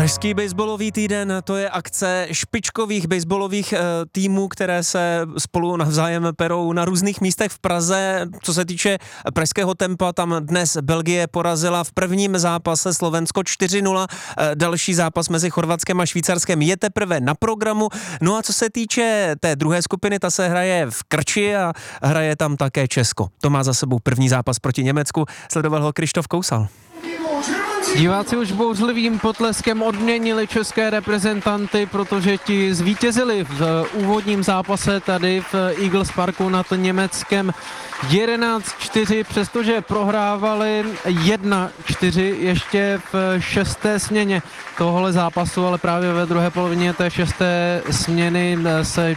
Pražský baseballový týden, to je akce špičkových baseballových týmů, které se spolu navzájem perou na různých místech v Praze. Co se týče pražského tempa, tam dnes Belgie porazila v prvním zápase Slovensko 4-0. Další zápas mezi Chorvatskem a Švýcarskem je teprve na programu. No a co se týče té druhé skupiny, ta se hraje v Krči a hraje tam také Česko. To má za sebou první zápas proti Německu. Sledoval ho Krištof Kousal. Diváci už bouřlivým potleskem odměnili české reprezentanty, protože ti zvítězili v úvodním zápase tady v Eagles Parku nad Německem 11-4, přestože prohrávali 1-4 ještě v šesté směně tohohle zápasu, ale právě ve druhé polovině té šesté směny se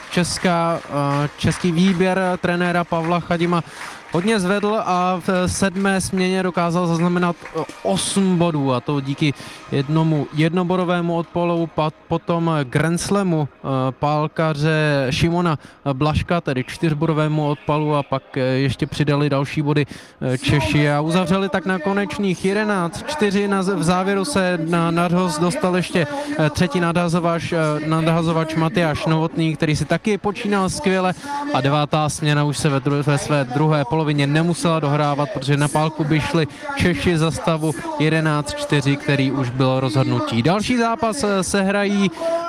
český výběr trenéra Pavla Chadima hodně zvedl a v sedmé směně dokázal zaznamenat 8 bodů, a to díky jednomu jednobodovému odpolu, potom Grand Slamu pálkaře Šimona Blaška, tedy 4bodovému odpalu, a pak ještě přidali další body Češi a uzavřeli tak na konečných 11-4. V závěru se na nadhoz dostal ještě třetí nadhazovač Matyáš Novotný, který si taky počínal skvěle, a devátá směna už se ve své druhé polovině nemusela dohrávat, protože na pálku by šli Češi za stavu 11-4, který už byl rozhodnutí. Další zápas se hrají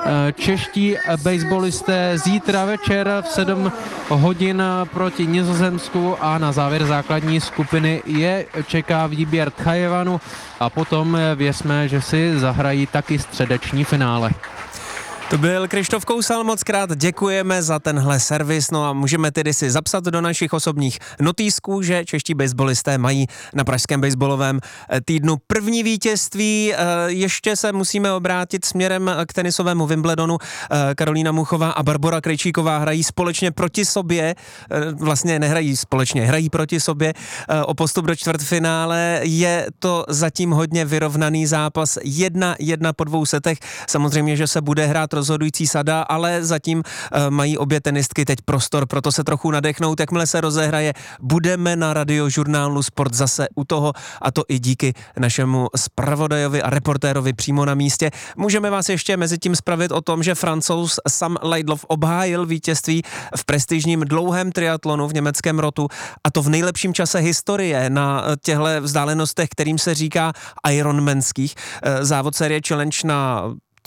čeští baseballisté zítra večer v 7 hodin proti Nizozemsku a na závěr základní skupiny je čeká výběr Tchajevanu a potom věřme, že si zahrají taky středeční finále. To byl Krištof Kousal, moc krát děkujeme za tenhle servis, no a můžeme tedy si zapsat do našich osobních notýsků, že čeští baseballisté mají na pražském baseballovém týdnu první vítězství. Ještě se musíme obrátit směrem k tenisovému Wimbledonu. Karolína Muchová a Barbora Krejčíková hrají společně proti sobě, vlastně nehrají společně, hrají proti sobě o postup do čtvrtfinále. Je to zatím hodně vyrovnaný zápas, 1-1 po 2 setech. Samozřejmě, že se bude hrát rozhodující sada, ale zatím mají obě tenistky teď prostor, proto se trochu nadechnout. Jakmile se rozehraje, budeme na radiožurnálu Sport zase u toho, a to i díky našemu zpravodajovi a reportérovi přímo na místě. Můžeme vás ještě mezi tím spravit o tom, že Francouz Sam Laidlow obhájil vítězství v prestižním dlouhém triatlonu v německém Rotu, a to v nejlepším čase historie na těchto vzdálenostech, kterým se říká ironmanských. Závod série Challenge na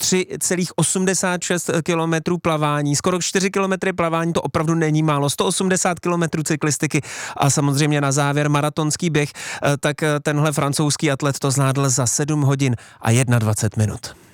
3,86 kilometrů plavání, skoro 4 kilometry plavání, to opravdu není málo, 180 kilometrů cyklistiky a samozřejmě na závěr maratonský běh, tak tenhle francouzský atlet to zvládl za 7 hodin a 21 minut.